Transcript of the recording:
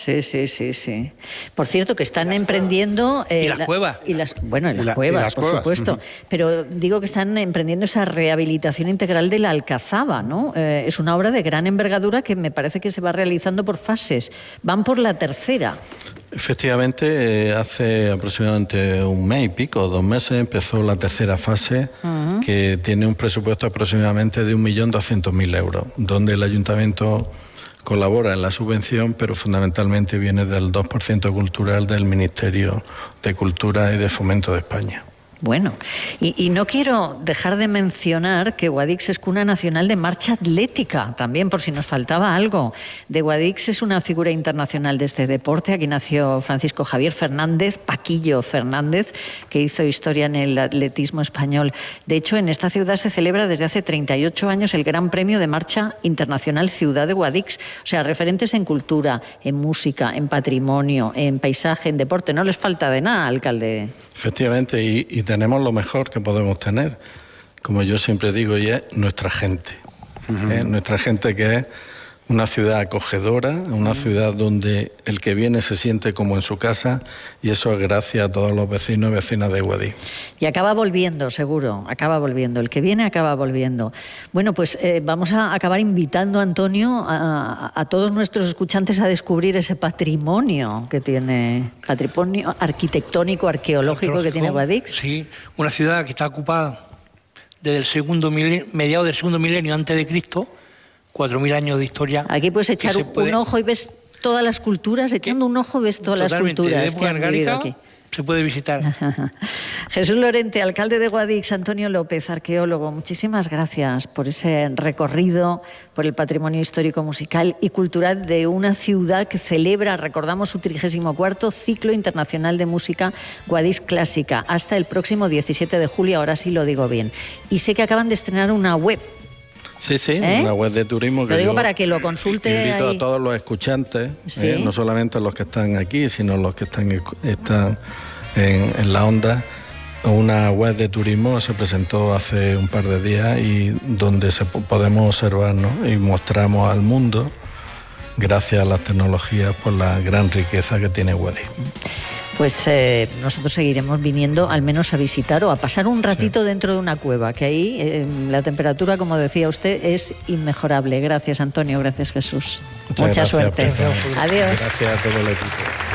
Sí. Por cierto, que están emprendiendo... y las cuevas. Las cuevas, por supuesto. Pero digo que están emprendiendo esa rehabilitación integral de la Alcazaba, ¿no? Es una obra de gran envergadura que me parece que se va realizando por fases. Van por la tercera. Efectivamente, hace aproximadamente un mes y pico, 2 meses, empezó la tercera fase, que tiene un presupuesto aproximadamente de 1.200.000 euros, donde el ayuntamiento colabora en la subvención, pero fundamentalmente viene del 2% cultural del Ministerio de Cultura y de Fomento de España. Bueno, y no quiero dejar de mencionar que Guadix es cuna nacional de marcha atlética, también por si nos faltaba algo. De Guadix es una figura internacional de este deporte. Aquí nació Francisco Javier Fernández, Paquillo Fernández, que hizo historia en el atletismo español. De hecho, en esta ciudad se celebra desde hace 38 años el Gran Premio de Marcha Internacional Ciudad de Guadix. O sea, referentes en cultura, en música, en patrimonio, en paisaje, en deporte. No les falta de nada, alcalde. Efectivamente, y tenemos lo mejor que podemos tener, como yo siempre digo, y es nuestra gente. Nuestra gente, que es una ciudad acogedora, una ciudad donde el que viene se siente como en su casa, y eso es gracias a todos los vecinos y vecinas de Guadix. Y acaba volviendo, seguro, acaba volviendo. El que viene acaba volviendo. Bueno, pues vamos a acabar invitando, Antonio, a todos nuestros escuchantes a descubrir ese patrimonio que tiene, patrimonio arquitectónico, arqueológico que tiene Guadix. Sí, una ciudad que está ocupada desde el mediados del segundo milenio antes de Cristo, 4.000 años de historia. Aquí puedes echar un ojo y ves todas las culturas, echando un ojo ves todas las culturas. De época argárica se puede visitar. Jesús Lorente, alcalde de Guadix, Antonio López, arqueólogo, muchísimas gracias por ese recorrido por el patrimonio histórico, musical y cultural de una ciudad que celebra, recordamos, su 34º Ciclo Internacional de Música Guadix Clásica, hasta el próximo 17 de julio, ahora sí lo digo bien. Y sé que acaban de estrenar una web. Sí, una web de turismo que lo digo para que lo consulte. Invito ahí a todos los escuchantes, no solamente los que están aquí, sino los que están en la onda. Una web de turismo se presentó hace un par de días y donde podemos observar, ¿no? Y mostramos al mundo, gracias a las tecnologías, por la gran riqueza que tiene Guadix. Pues nosotros seguiremos viniendo al menos a visitar o a pasar un ratito dentro de una cueva, que ahí la temperatura, como decía usted, es inmejorable. Gracias, Antonio. Gracias, Jesús. Mucha suerte. Gracias. Adiós. Gracias a todo el equipo.